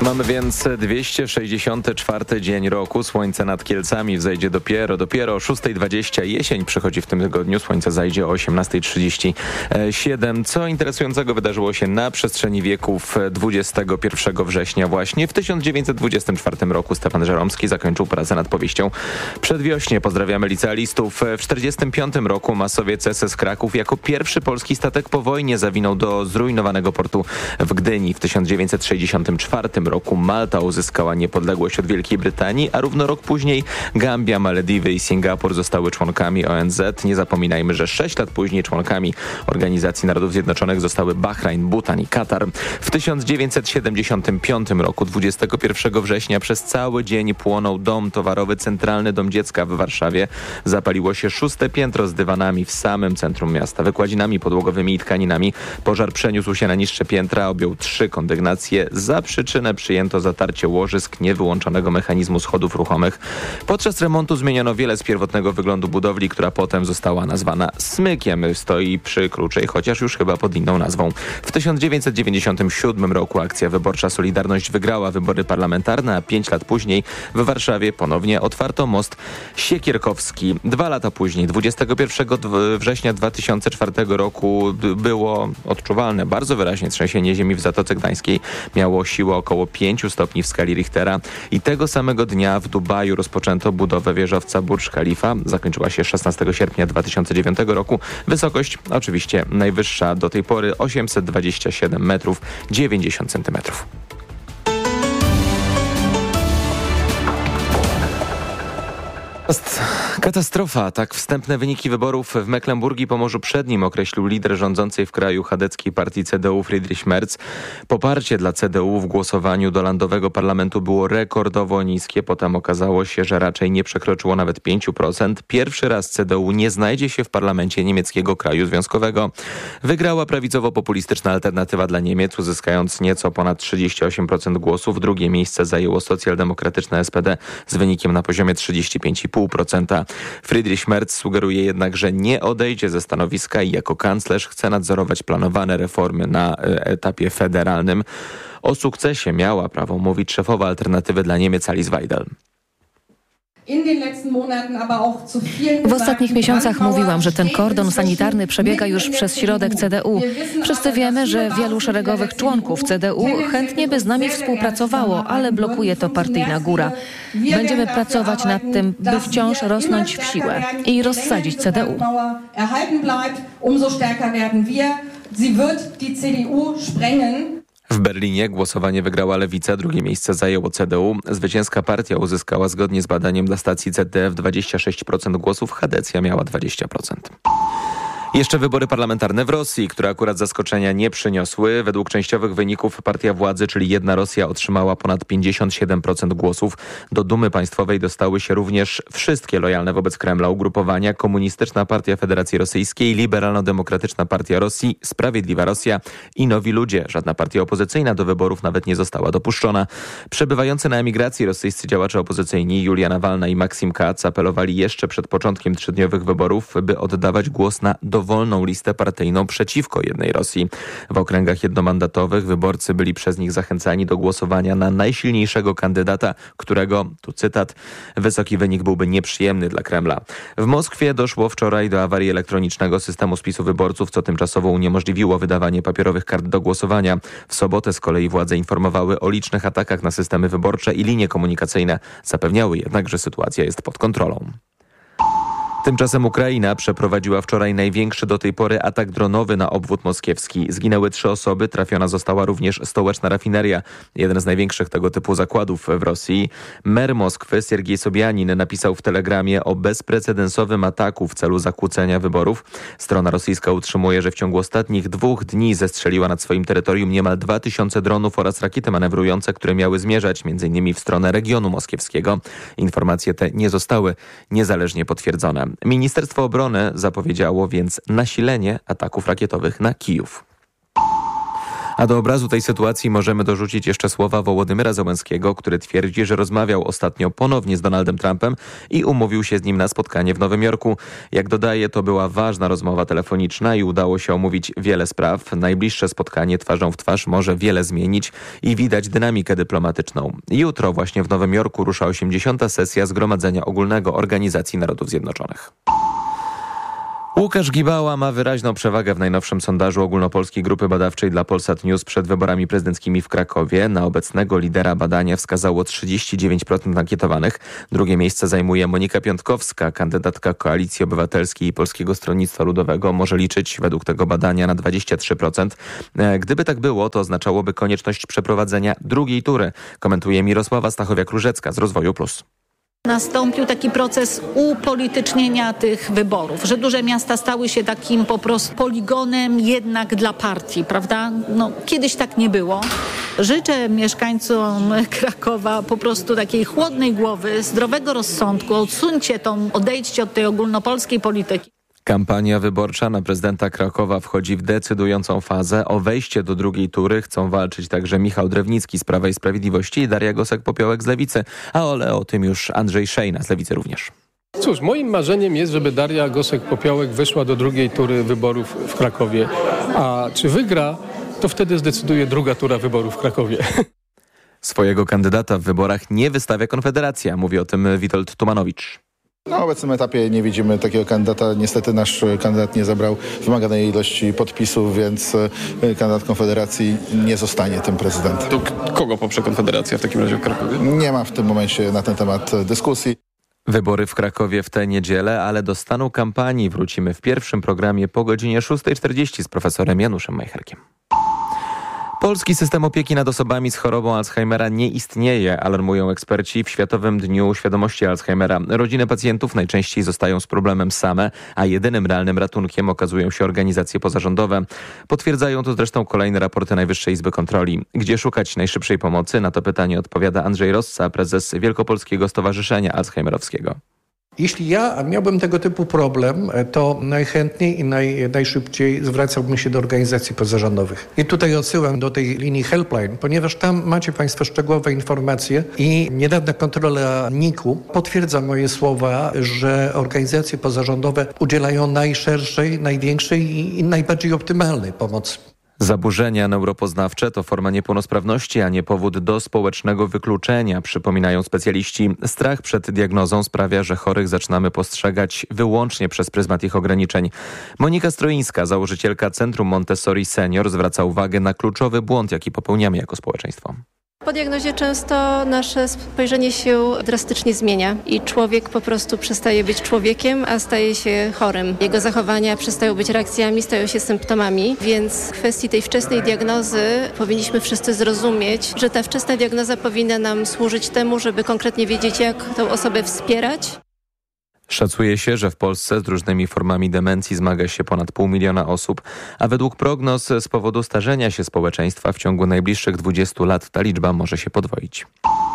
Mamy więc 264 dzień roku. Słońce nad Kielcami wzejdzie dopiero o 6:20. Jesień przychodzi w tym tygodniu. Słońce zajdzie o 18:37. Co interesującego wydarzyło się na przestrzeni wieków 21 września właśnie. W 1924 roku Stefan Żeromski zakończył pracę nad powieścią Przedwiośnie. Pozdrawiamy licealistów. W 1945 roku masowiec SS Kraków jako pierwszy polski statek po wojnie zawinął do zrujnowanego portu w Gdyni. W 1964 roku Malta uzyskała niepodległość od Wielkiej Brytanii, a równo rok później Gambia, Malediwy i Singapur zostały członkami ONZ. Nie zapominajmy, że 6 lat później członkami Organizacji Narodów Zjednoczonych zostały Bahrajn, Butan i Katar. W 1975 roku, 21 września, przez cały dzień płonął dom towarowy Centralny Dom Dziecka w Warszawie. Zapaliło się 6. piętro z dywanami w samym centrum miasta, wykładzinami podłogowymi i tkaninami. Pożar przeniósł się na niższe piętra, objął 3 kondygnacje. Za przyczynę przyjęto zatarcie łożysk niewyłączonego mechanizmu schodów ruchomych. Podczas remontu zmieniono wiele z pierwotnego wyglądu budowli, która potem została nazwana Smykiem. Stoi przy Kruczej, chociaż już chyba pod inną nazwą. W 1997 roku akcja wyborcza Solidarność wygrała wybory parlamentarne, a 5 lat później w Warszawie ponownie otwarto most Siekierkowski. 2 lata później, 21 września 2004 roku było odczuwalne bardzo wyraźnie trzęsienie ziemi w Zatoce Gdańskiej. Miało siłę około 5 stopni w skali Richtera i tego samego dnia w Dubaju rozpoczęto budowę wieżowca Burj Khalifa. Zakończyła się 16 sierpnia 2009 roku. Wysokość oczywiście najwyższa do tej pory 827 metrów 90 centymetrów. Katastrofa. Tak wstępne wyniki wyborów w Mecklenburgii Pomorzu Przednim określił lider rządzącej w kraju chadeckiej partii CDU Friedrich Merz. Poparcie dla CDU w głosowaniu do landowego parlamentu było rekordowo niskie. Potem okazało się, że raczej nie przekroczyło nawet 5%. Pierwszy raz CDU nie znajdzie się w parlamencie niemieckiego kraju związkowego. Wygrała prawicowo-populistyczna Alternatywa dla Niemiec, uzyskając nieco ponad 38% głosów. Drugie miejsce zajęło socjaldemokratyczne SPD z wynikiem na poziomie 35,5%. Friedrich Merz sugeruje jednak, że nie odejdzie ze stanowiska i jako kanclerz chce nadzorować planowane reformy na etapie federalnym. O sukcesie miała prawo mówić szefowa Alternatywy dla Niemiec Alice Weidel. W ostatnich miesiącach mówiłam, że ten kordon sanitarny przebiega już przez środek CDU. Wszyscy wiemy, że wielu szeregowych członków CDU chętnie by z nami współpracowało, ale blokuje to partyjna góra. Będziemy pracować nad tym, by wciąż rosnąć w siłę i rozsadzić CDU. W Berlinie głosowanie wygrała Lewica, drugie miejsce zajęło CDU. Zwycięska partia uzyskała zgodnie z badaniem dla stacji ZDF 26% głosów, Chadecja miała 20%. Jeszcze wybory parlamentarne w Rosji, które akurat zaskoczenia nie przyniosły. Według częściowych wyników partia władzy, czyli Jedna Rosja, otrzymała ponad 57% głosów. Do Dumy Państwowej dostały się również wszystkie lojalne wobec Kremla ugrupowania: Komunistyczna Partia Federacji Rosyjskiej, Liberalno-Demokratyczna Partia Rosji, Sprawiedliwa Rosja i Nowi Ludzie. Żadna partia opozycyjna do wyborów nawet nie została dopuszczona. Przebywający na emigracji rosyjscy działacze opozycyjni Julia Nawalna i Maksim Kac apelowali jeszcze przed początkiem 3-dniowych wyborów, by oddawać głos na dowolną listę partyjną przeciwko Jednej Rosji. W okręgach jednomandatowych wyborcy byli przez nich zachęcani do głosowania na najsilniejszego kandydata, którego, tu cytat, wysoki wynik byłby nieprzyjemny dla Kremla. W Moskwie doszło wczoraj do awarii elektronicznego systemu spisu wyborców, co tymczasowo uniemożliwiło wydawanie papierowych kart do głosowania. W sobotę z kolei władze informowały o licznych atakach na systemy wyborcze i linie komunikacyjne. Zapewniały jednak, że sytuacja jest pod kontrolą. Tymczasem Ukraina przeprowadziła wczoraj największy do tej pory atak dronowy na obwód moskiewski. Zginęły 3 osoby, trafiona została również stołeczna rafineria, jeden z największych tego typu zakładów w Rosji. Mer Moskwy Siergiej Sobianin napisał w telegramie o bezprecedensowym ataku w celu zakłócenia wyborów. Strona rosyjska utrzymuje, że w ciągu ostatnich 2 dni zestrzeliła nad swoim terytorium niemal 2000 dronów oraz rakiety manewrujące, które miały zmierzać m.in. w stronę regionu moskiewskiego. Informacje te nie zostały niezależnie potwierdzone. Ministerstwo Obrony zapowiedziało więc nasilenie ataków rakietowych na Kijów. A do obrazu tej sytuacji możemy dorzucić jeszcze słowa Wołodymyra Zełenskiego, który twierdzi, że rozmawiał ostatnio ponownie z Donaldem Trumpem i umówił się z nim na spotkanie w Nowym Jorku. Jak dodaje, to była ważna rozmowa telefoniczna i udało się omówić wiele spraw. Najbliższe spotkanie twarzą w twarz może wiele zmienić i widać dynamikę dyplomatyczną. Jutro właśnie w Nowym Jorku rusza 80. sesja Zgromadzenia Ogólnego Organizacji Narodów Zjednoczonych. Łukasz Gibała ma wyraźną przewagę w najnowszym sondażu ogólnopolskiej grupy badawczej dla Polsat News przed wyborami prezydenckimi w Krakowie. Na obecnego lidera badania wskazało 39% ankietowanych. Drugie miejsce zajmuje Monika Piątkowska, kandydatka Koalicji Obywatelskiej i Polskiego Stronnictwa Ludowego. Może liczyć według tego badania na 23%. Gdyby tak było, to oznaczałoby konieczność przeprowadzenia drugiej tury, komentuje Mirosława Stachowiak-Różecka z Rozwoju Plus. Nastąpił taki proces upolitycznienia tych wyborów, że duże miasta stały się takim po prostu poligonem jednak dla partii, prawda? Kiedyś tak nie było. Życzę mieszkańcom Krakowa po prostu takiej chłodnej głowy, zdrowego rozsądku, odejdźcie od tej ogólnopolskiej polityki. Kampania wyborcza na prezydenta Krakowa wchodzi w decydującą fazę. O wejście do drugiej tury chcą walczyć także Michał Drewnicki z Prawa i Sprawiedliwości i Daria Gosek-Popiołek z Lewicy, ale o tym już Andrzej Szejna z Lewicy również. Cóż, moim marzeniem jest, żeby Daria Gosek-Popiołek wyszła do drugiej tury wyborów w Krakowie. A czy wygra, to wtedy zdecyduje druga tura wyborów w Krakowie. Swojego kandydata w wyborach nie wystawia Konfederacja, mówi o tym Witold Tumanowicz. Na obecnym etapie nie widzimy takiego kandydata. Niestety nasz kandydat nie zebrał wymaganej ilości podpisów, więc kandydat Konfederacji nie zostanie tym prezydentem. To kogo poprze Konfederacja w takim razie w Krakowie? Nie ma w tym momencie na ten temat dyskusji. Wybory w Krakowie w tę niedzielę, ale do stanu kampanii wrócimy w pierwszym programie po godzinie 6:40 z profesorem Januszem Majcherkiem. Polski system opieki nad osobami z chorobą Alzheimera nie istnieje, alarmują eksperci w Światowym Dniu Świadomości Alzheimera. Rodziny pacjentów najczęściej zostają z problemem same, a jedynym realnym ratunkiem okazują się organizacje pozarządowe. Potwierdzają to zresztą kolejne raporty Najwyższej Izby Kontroli. Gdzie szukać najszybszej pomocy? Na to pytanie odpowiada Andrzej Rossa, prezes Wielkopolskiego Stowarzyszenia Alzheimerowskiego. Jeśli ja miałbym tego typu problem, to najchętniej i najszybciej zwracałbym się do organizacji pozarządowych. I tutaj odsyłam do tej linii helpline, ponieważ tam macie Państwo szczegółowe informacje i niedawna kontrola NIK-u potwierdza moje słowa, że organizacje pozarządowe udzielają najszerszej, największej i najbardziej optymalnej pomocy. Zaburzenia neuropoznawcze to forma niepełnosprawności, a nie powód do społecznego wykluczenia, przypominają specjaliści. Strach przed diagnozą sprawia, że chorych zaczynamy postrzegać wyłącznie przez pryzmat ich ograniczeń. Monika Stroińska, założycielka Centrum Montessori Senior, zwraca uwagę na kluczowy błąd, jaki popełniamy jako społeczeństwo. Po diagnozie często nasze spojrzenie się drastycznie zmienia i człowiek po prostu przestaje być człowiekiem, a staje się chorym. Jego zachowania przestają być reakcjami, stają się symptomami, więc w kwestii tej wczesnej diagnozy powinniśmy wszyscy zrozumieć, że ta wczesna diagnoza powinna nam służyć temu, żeby konkretnie wiedzieć, jak tę osobę wspierać. Szacuje się, że w Polsce z różnymi formami demencji zmaga się ponad 500 000 osób, a według prognoz z powodu starzenia się społeczeństwa w ciągu najbliższych 20 lat ta liczba może się podwoić.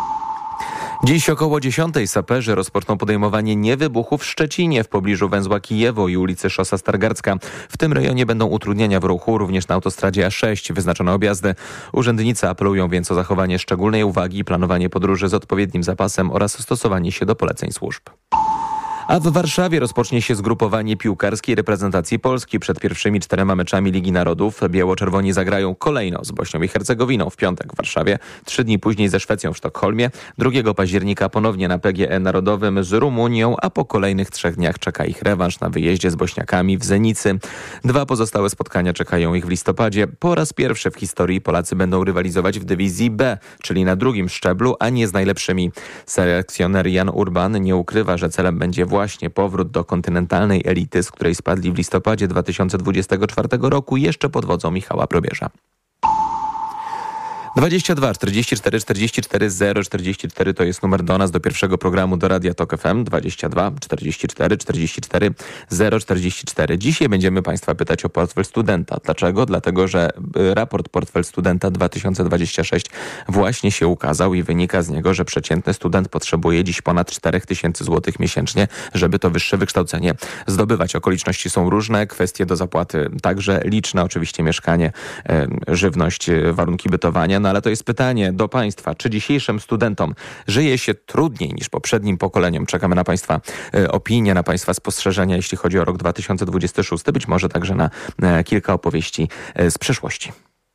Dziś około 10:00 saperzy rozpoczną podejmowanie niewybuchów w Szczecinie w pobliżu węzła Kijewo i ulicy Szosa Stargardzka. W tym rejonie będą utrudnienia w ruchu, również na autostradzie A6 wyznaczone objazdy. Urzędnicy apelują więc o zachowanie szczególnej uwagi, planowanie podróży z odpowiednim zapasem oraz stosowanie się do poleceń służb. A w Warszawie rozpocznie się zgrupowanie piłkarskiej reprezentacji Polski przed pierwszymi 4 meczami Ligi Narodów. Biało-czerwoni zagrają kolejno z Bośnią i Hercegowiną w piątek w Warszawie, 3 dni później ze Szwecją w Sztokholmie, 2 października ponownie na PGE Narodowym z Rumunią, a po kolejnych 3 dniach czeka ich rewanż na wyjeździe z Bośniakami w Zenicy. 2 pozostałe spotkania czekają ich w listopadzie. Po raz pierwszy w historii Polacy będą rywalizować w dywizji B, czyli na drugim szczeblu, a nie z najlepszymi. Selekcjoner Jan Urban nie ukrywa, że celem będzie właśnie powrót do kontynentalnej elity, z której spadli w listopadzie 2024 roku jeszcze pod wodzą Michała Probierza. 22 44 44 044 to jest numer do nas, do pierwszego programu do Radia Tok FM. 22 44 44 044. Dzisiaj będziemy Państwa pytać o portfel studenta. Dlaczego? Dlatego, że raport Portfel Studenta 2026 właśnie się ukazał i wynika z niego, że przeciętny student potrzebuje dziś ponad 4000 zł miesięcznie, żeby to wyższe wykształcenie zdobywać. Okoliczności są różne, kwestie do zapłaty także liczne, oczywiście mieszkanie, żywność, warunki bytowania, no ale to jest pytanie do Państwa, czy dzisiejszym studentom żyje się trudniej niż poprzednim pokoleniom? Czekamy na Państwa opinie, na Państwa spostrzeżenia, jeśli chodzi o rok 2026, być może także na kilka opowieści z przeszłości.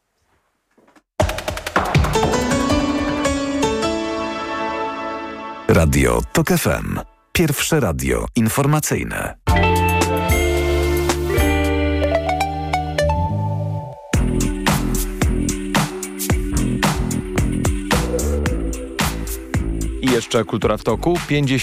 Radio Tok FM. Pierwsze radio informacyjne. I jeszcze Kultura w toku.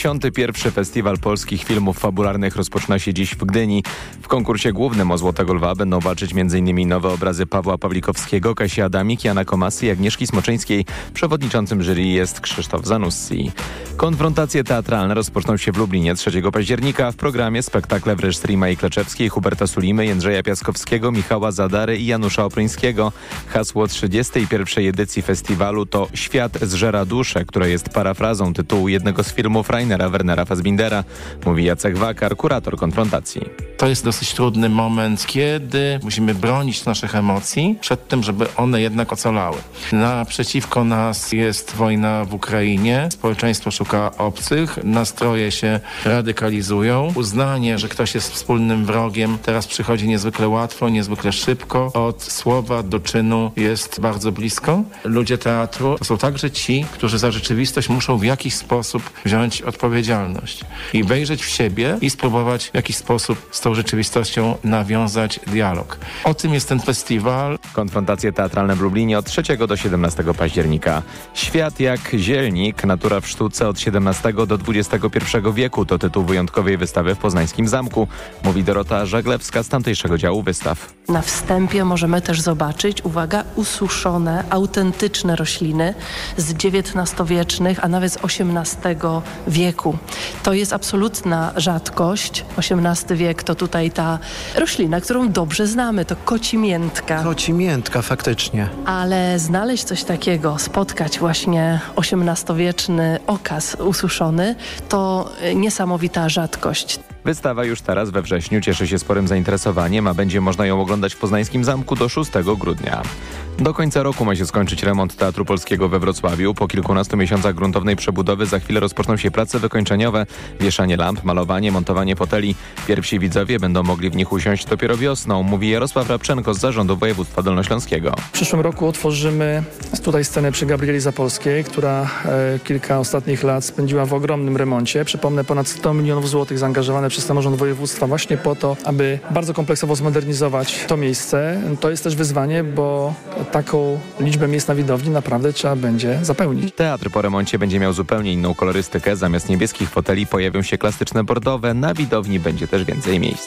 51. Festiwal Polskich Filmów Fabularnych rozpoczyna się dziś w Gdyni. W konkursie głównym o Złotego Lwa będą walczyć m.in. nowe obrazy Pawła Pawlikowskiego, Kasi Adamik, Jana Komasy i Agnieszki Smoczyńskiej. Przewodniczącym jury jest Krzysztof Zanussi. Konfrontacje teatralne rozpoczną się w Lublinie 3 października. W programie spektakle w reżyserii Mai Kleczewskiej, Huberta Sulimy, Jędrzeja Piaskowskiego, Michała Zadary i Janusza Opryńskiego. Hasło 31. edycji festiwalu to Świat zżera duszę, które jest parafrazą tytułu jednego z filmów Rainera Wernera Fassbindera, mówi Jacek Wakar, kurator konfrontacji. To jest dosyć trudny moment, kiedy musimy bronić naszych emocji przed tym, żeby one jednak ocalały. Naprzeciwko nas jest wojna w Ukrainie, społeczeństwo szuka obcych, nastroje się radykalizują. Uznanie, że ktoś jest wspólnym wrogiem, teraz przychodzi niezwykle łatwo, niezwykle szybko. Od słowa do czynu jest bardzo blisko. Ludzie teatru to są także ci, którzy za rzeczywistość muszą w jakiś sposób wziąć odpowiedzialność i wejrzeć w siebie i spróbować w jakiś sposób z tą rzeczywistością nawiązać dialog. O tym jest ten festiwal. Konfrontacje teatralne w Lublinie od 3 do 17 października. Świat jak zielnik, natura w sztuce od XVII do XXI wieku to tytuł wyjątkowej wystawy w Poznańskim Zamku, mówi Dorota Żaglewska z tamtejszego działu wystaw. Na wstępie możemy też zobaczyć, uwaga, ususzone, autentyczne rośliny z XIX-wiecznych, a nawet z XVIII wieku. To jest absolutna rzadkość. XVIII wiek to tutaj ta roślina, którą dobrze znamy, to kocimiętka. Kocimiętka, faktycznie. Ale znaleźć coś takiego, spotkać właśnie XVIII-wieczny okaz ususzony, to niesamowita rzadkość. Wystawa już teraz we wrześniu cieszy się sporym zainteresowaniem, a będzie można ją oglądać w Poznańskim Zamku do 6 grudnia. Do końca roku ma się skończyć remont Teatru Polskiego we Wrocławiu. Po kilkunastu miesiącach gruntownej przebudowy za chwilę rozpoczną się prace wykończeniowe, wieszanie lamp, malowanie, montowanie foteli. Pierwsi widzowie będą mogli w nich usiąść dopiero wiosną, mówi Jarosław Rabczenko z Zarządu Województwa Dolnośląskiego. W przyszłym roku otworzymy tutaj scenę przy Gabrieli Zapolskiej, która kilka ostatnich lat spędziła w ogromnym remoncie. Przypomnę, ponad 100 milionów złotych zaangażowane przez samorząd województwa właśnie po to, aby bardzo kompleksowo zmodernizować to miejsce. To jest też wyzwanie, bo taką liczbę miejsc na widowni naprawdę trzeba będzie zapełnić. Teatr po remoncie będzie miał zupełnie inną kolorystykę. Zamiast niebieskich foteli pojawią się klasyczne bordowe. Na widowni będzie też więcej miejsc.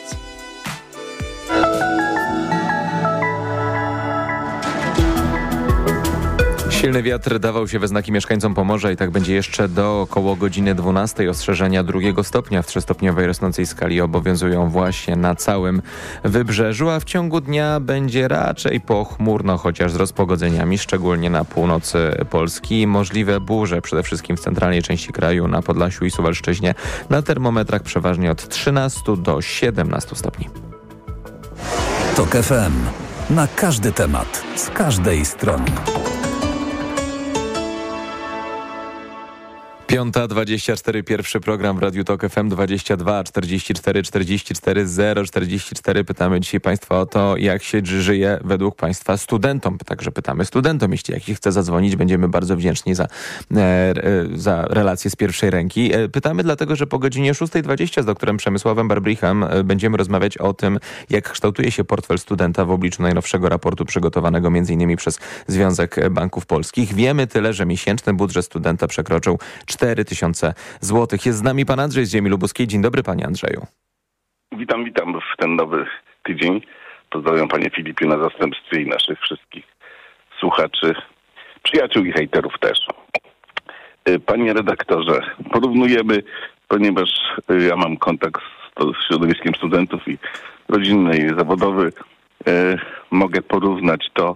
Silny wiatr dawał się we znaki mieszkańcom Pomorza i tak będzie jeszcze do około godziny 12. Ostrzeżenia 2 stopnia w 3-stopniowej rosnącej skali obowiązują właśnie na całym wybrzeżu, a w ciągu dnia będzie raczej pochmurno, chociaż z rozpogodzeniami, szczególnie na północy Polski. Możliwe burze przede wszystkim w centralnej części kraju, na Podlasiu i Suwalszczyźnie. Na termometrach przeważnie od 13 do 17 stopni. Tok FM. Na każdy temat, z każdej strony. 5:24, pierwszy program w Radiu Tok FM. 22 44 44 044. Pytamy dzisiaj Państwa o to, jak się żyje według Państwa studentom. Także pytamy studentom, jeśli jakiś chce zadzwonić, będziemy bardzo wdzięczni za relacje z pierwszej ręki. Pytamy dlatego, że po godzinie 6:20 z doktorem Przemysławem Barbrichem będziemy rozmawiać o tym, jak kształtuje się portfel studenta w obliczu najnowszego raportu przygotowanego m.in. przez Związek Banków Polskich. Wiemy tyle, że miesięczny budżet studenta przekroczył 4000 zł. Jest z nami pan Andrzej z ziemi lubuskiej. Dzień dobry, panie Andrzeju. Witam w ten nowy tydzień. Pozdrawiam panie Filipie na zastępstwie i naszych wszystkich słuchaczy. przyjaciół i hejterów też. Panie redaktorze, porównujemy, ponieważ ja mam kontakt z środowiskiem studentów i rodzinny i zawodowy, mogę porównać to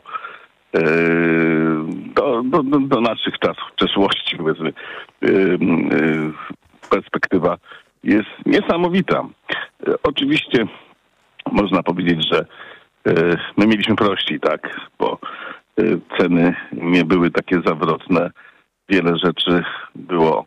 do naszych czasów, przeszłości, powiedzmy. Perspektywa jest niesamowita. Oczywiście można powiedzieć, że my mieliśmy prościej, tak, bo ceny nie były takie zawrotne. Wiele rzeczy było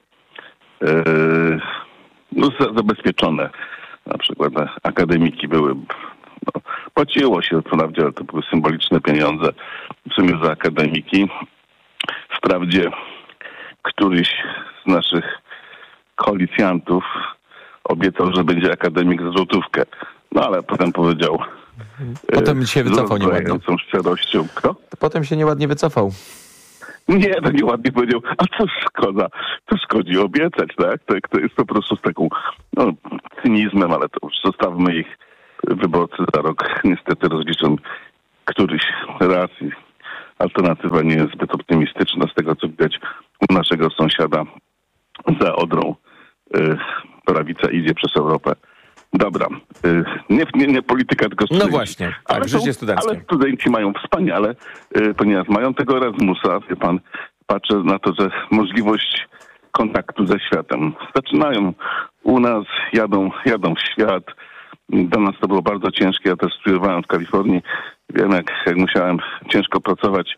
zabezpieczone. Na przykład akademiki były, płaciło się wprawdzie, ale to były symboliczne pieniądze w sumie za akademiki. Wprawdzie któryś z naszych koalicjantów obiecał, że będzie akademik za złotówkę. No ale potem powiedział... Potem się wycofał nieładnie. Szczerością. Kto? Potem się nieładnie wycofał. Nie, to nieładnie powiedział, a co szkoda, to szkodzi obiecać, tak? To jest po prostu z taką cynizmem, ale to już zostawmy ich. Wyborcy za rok niestety rozliczą któryś raz i alternatywa nie jest zbyt optymistyczna z tego, co widać u naszego sąsiada za Odrą. Prawica idzie przez Europę. Dobra, nie polityka, tylko studenci. No właśnie, tak, życie studenckie. Ale studenci mają wspaniale, ponieważ mają tego Erasmusa, wie pan, patrzę na to, że możliwość kontaktu ze światem. Zaczynają u nas, jadą w świat. Do nas to było bardzo ciężkie, ja też studiowałem w Kalifornii. Wiem, jak musiałem ciężko pracować,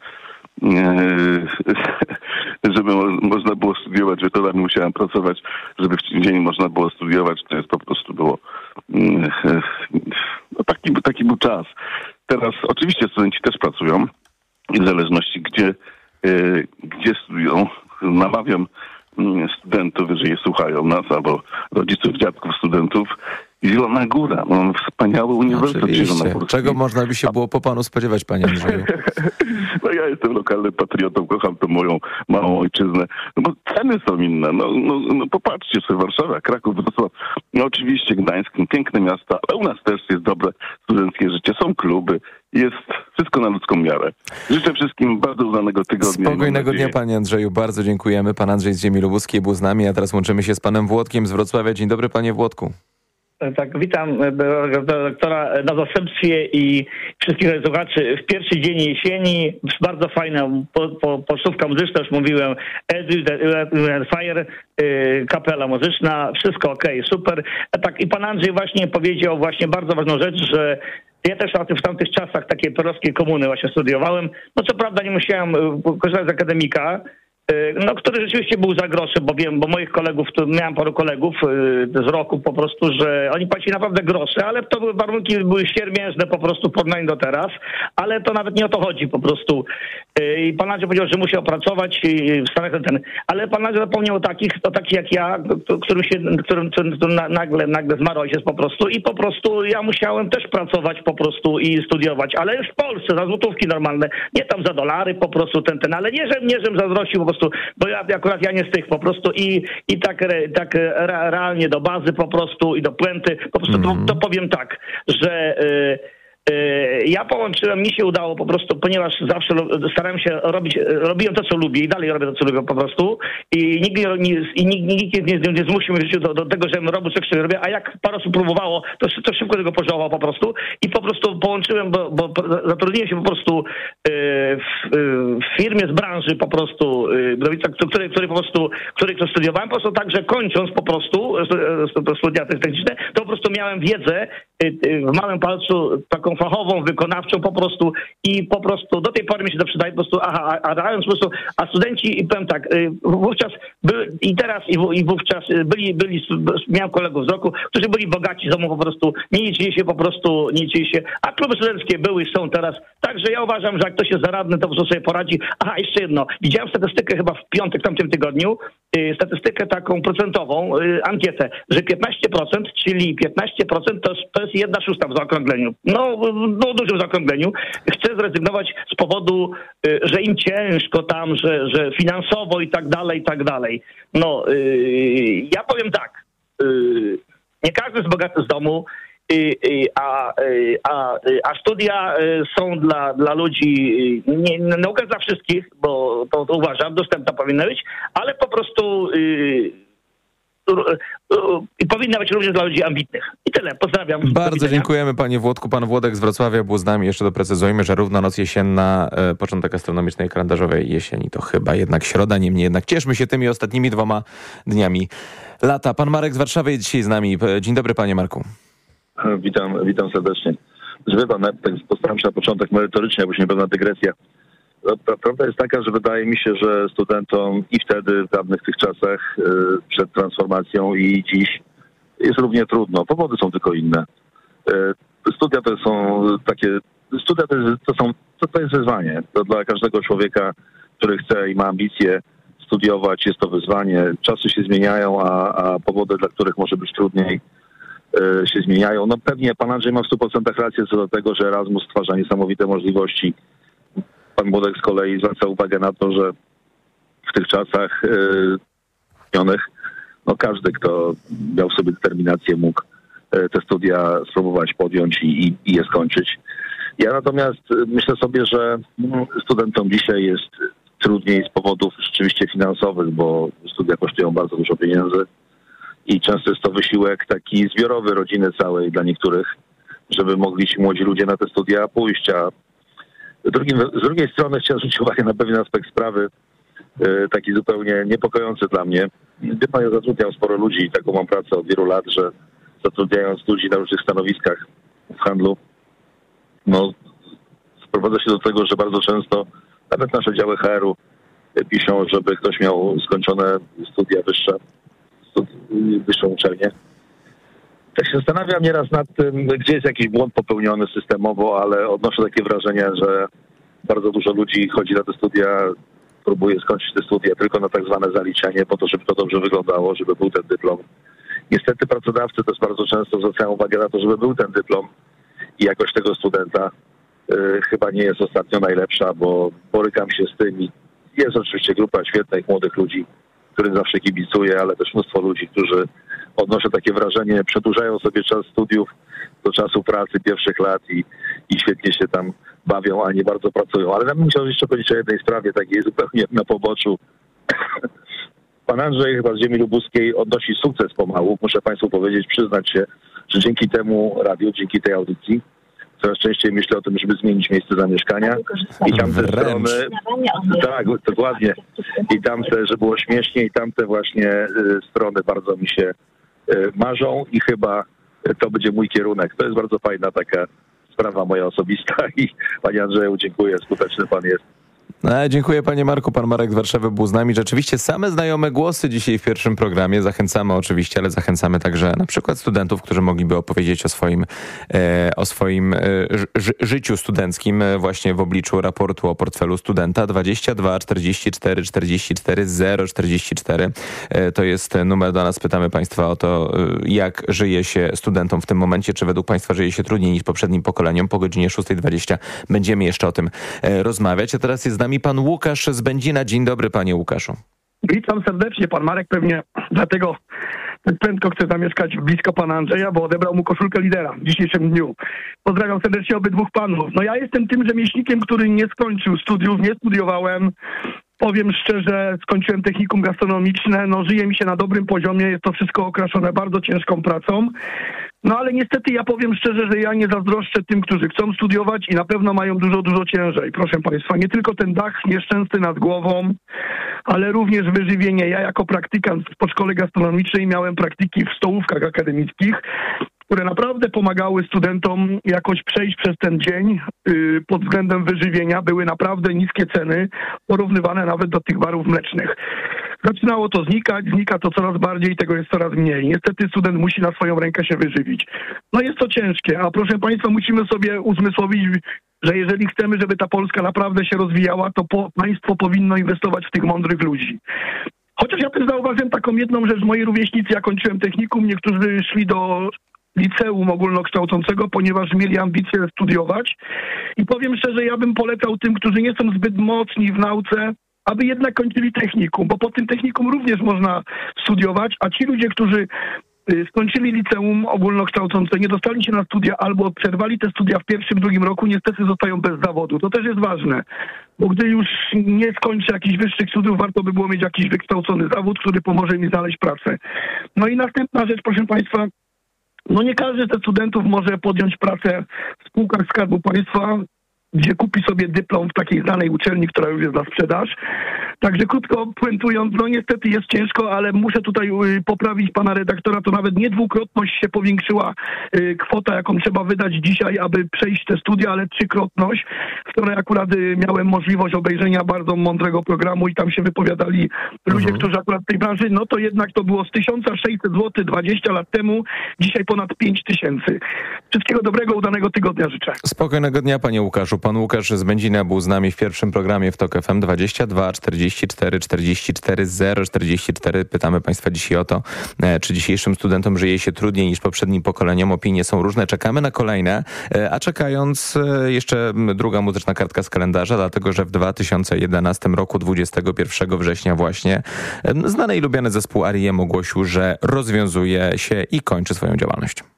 żeby można było studiować, wieczorami musiałem pracować, żeby w dzień można było studiować. To jest po prostu było taki był czas. Teraz oczywiście studenci też pracują i w zależności gdzie studiują, namawiam studentów, jeżeli słuchają nas, albo rodziców, dziadków studentów, Zielona Góra, mam wspaniały uniwersytet zielonogórski. Czego można by się było po panu spodziewać, panie Andrzeju? No ja jestem lokalnym patriotą, kocham tę moją małą ojczyznę. No bo ceny są inne. No popatrzcie sobie, Warszawa, Kraków, Wrocław. No oczywiście Gdańsk, piękne miasta, ale u nas też jest dobre studenckie życie. Są kluby, jest wszystko na ludzką miarę. Życzę wszystkim bardzo udanego tygodnia. Spokojnego dnia, panie Andrzeju. Bardzo dziękujemy. Pan Andrzej z Ziemi Lubuskiej był z nami, a teraz łączymy się z panem Włodkiem z Wrocławia. Dzień dobry, panie Włodku. Tak, witam doktora na zastępstwie i wszystkich słuchaczy. W pierwszy dzień jesieni, bardzo fajna pocztówka muzyczna, już mówiłem, Fire, kapela muzyczna, wszystko okej, super. Tak, i pan Andrzej właśnie powiedział bardzo ważną rzecz, że ja też w tamtych czasach takiej perowskiej komuny właśnie studiowałem. No co prawda nie musiałem korzystać z akademika, który rzeczywiście był za grosze, bo moich kolegów, miałem paru kolegów z roku po prostu, że oni płacili naprawdę grosze, ale to były warunki, były siermiężne po prostu w porównaniu do teraz, ale to nawet nie o to chodzi po prostu. I pan Andrzej powiedział, że musiał pracować w Stanach, ale pan Andrzej zapomniał o takich jak ja, którym nagle zmarł ojciec po prostu i po prostu ja musiałem też pracować po prostu i studiować, ale już w Polsce za złotówki normalne, nie tam za dolary po prostu ale nie żebym zazdrościł po prostu, bo akurat ja nie z tych po prostu i tak realnie do bazy po prostu i do puenty, po prostu to powiem tak, że ja połączyłem, mi się udało po prostu, ponieważ zawsze starałem się robiłem to, co lubię i dalej robię to, co lubię po prostu i nikt nie zmusił mnie w życiu do tego, żebym robił coś, co robię, a jak parę osób próbowało, to szybko tego pożałowało po prostu i po prostu połączyłem, bo zatrudniłem się po prostu w firmie z branży po prostu, której studiowałem, po prostu także kończąc po prostu studia techniczne, to po prostu miałem wiedzę w małym palcu taką fachową, wykonawczą po prostu i po prostu do tej pory mi się to przydaje po prostu, a studenci, i powiem tak, wówczas wówczas miałem kolegów z roku, którzy byli bogaci z domu po prostu, nie liczyli się, a kluby studenckie były i są teraz, także ja uważam, że jak ktoś jest zaradny, to po prostu sobie poradzi. Aha, jeszcze jedno, widziałem statystykę chyba w piątek, w tamtym tygodniu, statystykę taką procentową, ankietę, że 15%, czyli 15% to jest 1/6 w zaokrągleniu. No, dużym zaokrągleniu. Chcę zrezygnować z powodu, że im ciężko tam, że finansowo i tak dalej. No, ja powiem tak, nie każdy jest bogaty z domu a studia są dla ludzi, nie nauka dla wszystkich, bo to uważam, dostępna powinna być, ale po prostu powinna być również dla ludzi ambitnych. I tyle. Pozdrawiam. Bardzo dziękujemy panie Włodku. Pan Włodek z Wrocławia był z nami. Jeszcze doprecyzujmy, że równa noc jesienna, początek astronomicznej kalendarzowej jesieni to chyba jednak środa. Niemniej jednak cieszmy się tymi ostatnimi 2 dniami lata. Pan Marek z Warszawy jest dzisiaj z nami. Dzień dobry panie Marku. Witam serdecznie. Wie pan, tak postaram się na początek merytorycznie, bo się nie pewna dygresja. Prawda jest taka, że wydaje mi się, że studentom i wtedy, w dawnych tych czasach, przed transformacją i dziś jest równie trudno. Powody są tylko inne. Studia to są takie, studia to jest wyzwanie. To dla każdego człowieka, który chce i ma ambicje studiować, jest to wyzwanie. Czasy się zmieniają, a powody, dla których może być trudniej, się zmieniają. No pewnie pan Andrzej ma w 100% rację co do tego, że Erasmus stwarza niesamowite możliwości. Pan Włodek z kolei zwraca uwagę na to, że w tych czasach każdy, kto miał w sobie determinację, mógł te studia spróbować podjąć i je skończyć. Ja natomiast myślę sobie, że studentom dzisiaj jest trudniej z powodów rzeczywiście finansowych, bo studia kosztują bardzo dużo pieniędzy i często jest to wysiłek taki zbiorowy rodziny całej dla niektórych, żeby mogli ci młodzi ludzie na te studia pójść, a z drugiej strony chciałem zwrócić uwagę na pewien aspekt sprawy, taki zupełnie niepokojący dla mnie. Wie pan, ja zatrudniam sporo ludzi i taką mam pracę od wielu lat, że zatrudniając ludzi na różnych stanowiskach w handlu, sprowadza się do tego, że bardzo często nawet nasze działy HR-u piszą, żeby ktoś miał skończone studia wyższą uczelnię. Tak się zastanawiam nieraz nad tym, gdzie jest jakiś błąd popełniony systemowo, ale odnoszę takie wrażenie, że bardzo dużo ludzi chodzi na te studia, próbuje skończyć te studia tylko na tak zwane zaliczenie, po to, żeby to dobrze wyglądało, żeby był ten dyplom. Niestety pracodawcy też bardzo często zwracają uwagę na to, żeby był ten dyplom i jakość tego studenta chyba nie jest ostatnio najlepsza, bo borykam się z tym i jest oczywiście grupa świetnych, młodych ludzi, którym zawsze kibicuję, ale też mnóstwo ludzi, którzy, odnoszę takie wrażenie, przedłużają sobie czas studiów do czasu pracy pierwszych lat i świetnie się tam bawią, a nie bardzo pracują. Ale ja bym chciał jeszcze powiedzieć o jednej sprawie, takiej zupełnie na poboczu. Pan Andrzej chyba z ziemi lubuskiej odnosi sukces pomału. Muszę państwu powiedzieć, przyznać się, że dzięki temu radiu, dzięki tej audycji coraz częściej myślę o tym, żeby zmienić miejsce zamieszkania i tamte strony, tak, dokładnie, i tamte, że było śmiesznie, i tamte właśnie strony bardzo mi się marzą i chyba to będzie mój kierunek. To jest bardzo fajna taka sprawa moja osobista i panie Andrzeju, dziękuję, skuteczny pan jest. Dziękuję panie Marku. Pan Marek z Warszawy był z nami. Rzeczywiście same znajome głosy dzisiaj w pierwszym programie. Zachęcamy oczywiście, ale zachęcamy także na przykład studentów, którzy mogliby opowiedzieć o swoim życiu studenckim właśnie w obliczu raportu o portfelu studenta. 22 44 44 044. To jest numer do nas. Pytamy państwa o to, jak żyje się studentom w tym momencie. Czy według państwa żyje się trudniej niż poprzednim pokoleniom? Po godzinie 6:20 będziemy jeszcze o tym rozmawiać. A teraz jest z nami pan Łukasz z Będzina. Dzień dobry, panie Łukaszu. Witam serdecznie. Pan Marek pewnie dlatego tak prędko chce zamieszkać blisko pana Andrzeja, bo odebrał mu koszulkę lidera w dzisiejszym dniu. Pozdrawiam serdecznie obydwóch panów. Ja jestem tym rzemieślnikiem, który nie skończył studiów, nie studiowałem. Powiem szczerze, skończyłem technikum gastronomiczne, żyje mi się na dobrym poziomie, jest to wszystko okraszone bardzo ciężką pracą. Ale niestety ja powiem szczerze, że ja nie zazdroszczę tym, którzy chcą studiować i na pewno mają dużo, dużo ciężej. Proszę państwa, nie tylko ten dach nieszczęsny nad głową, ale również wyżywienie. Ja jako praktykant w szkole gastronomicznej miałem praktyki w stołówkach akademickich, które naprawdę pomagały studentom jakoś przejść przez ten dzień pod względem wyżywienia. Były naprawdę niskie ceny, porównywane nawet do tych barów mlecznych. Zaczynało to znikać, znika to coraz bardziej, tego jest coraz mniej. Niestety student musi na swoją rękę się wyżywić. Jest to ciężkie, a proszę państwa, musimy sobie uzmysłowić, że jeżeli chcemy, żeby ta Polska naprawdę się rozwijała, to państwo powinno inwestować w tych mądrych ludzi. Chociaż ja też zauważyłem taką jedną rzecz, moi rówieśnicy, ja kończyłem technikum, niektórzy szli do liceum ogólnokształcącego, ponieważ mieli ambicje studiować. I powiem szczerze, ja bym polecał tym, którzy nie są zbyt mocni w nauce, aby jednak kończyli technikum, bo po tym technikum również można studiować, a ci ludzie, którzy skończyli liceum ogólnokształcące, nie dostali się na studia albo przerwali te studia w pierwszym, drugim roku, niestety zostają bez zawodu. To też jest ważne, bo gdy już nie skończę jakichś wyższych studiów, warto by było mieć jakiś wykształcony zawód, który pomoże mi znaleźć pracę. No i następna rzecz, proszę Państwa, no nie każdy ze studentów może podjąć pracę w spółkach Skarbu Państwa, gdzie kupi sobie dyplom w takiej znanej uczelni, która już jest na sprzedaż. Także krótko puentując, no niestety jest ciężko, ale muszę tutaj poprawić pana redaktora, to nawet nie dwukrotność się powiększyła kwota, jaką trzeba wydać dzisiaj, aby przejść te studia, ale trzykrotność. Wczoraj akurat miałem możliwość obejrzenia bardzo mądrego programu i tam się wypowiadali ludzie, którzy akurat w tej branży, no to jednak to było z 1600 zł 20 lat temu, dzisiaj ponad 5000. Wszystkiego dobrego, udanego tygodnia życzę. Spokojnego dnia, panie Łukaszu. Pan Łukasz z Będzina był z nami w pierwszym programie w TOK FM 22 44 44 044. Pytamy Państwa dzisiaj o to, czy dzisiejszym studentom żyje się trudniej niż poprzednim pokoleniom. Opinie są różne. Czekamy na kolejne, a czekając jeszcze druga muzyczna kartka z kalendarza, dlatego że w 2011 roku 21 września właśnie znany i lubiany zespół R.E.M. ogłosił, że rozwiązuje się i kończy swoją działalność.